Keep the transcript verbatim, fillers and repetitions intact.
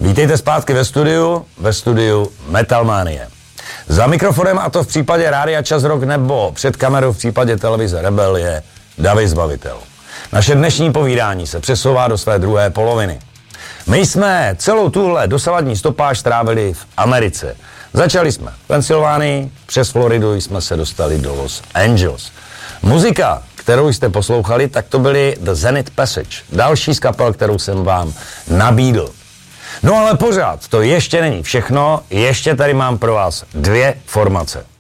Vítejte zpátky ve studiu, ve studiu Metalmanie. Za mikrofonem, a to v případě Rádia Čas Rock nebo před kamerou v případě televize Rebel, je David Zbavitel. Naše dnešní povídání se přesouvá do své druhé poloviny. My jsme celou tuhle dosavadní stopáž strávili v Americe. Začali jsme v Pensylvánii, přes Floridu jsme se dostali do Los Angeles. Muzika, kterou jste poslouchali, tak to byly The Zenith Passage, další z kapel, kterou jsem vám nabídl. No ale pořád to ještě není všechno, ještě tady mám pro vás dvě formace.